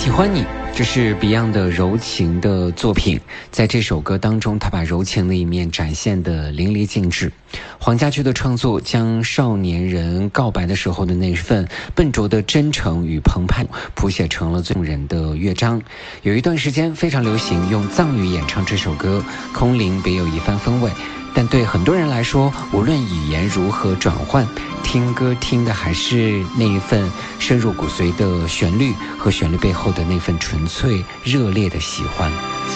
喜欢你，这是 Beyond 的柔情的作品。在这首歌当中，他把柔情的一面展现得淋漓尽致。黄家驹的创作将少年人告白的时候的那份笨拙的真诚与澎湃谱写成了最动人的乐章。有一段时间非常流行用藏语演唱这首歌，空灵别有一番风味。但对很多人来说，无论语言如何转换，听歌听的还是那一份深入骨髓的旋律和旋律背后的那份纯粹热烈的喜欢。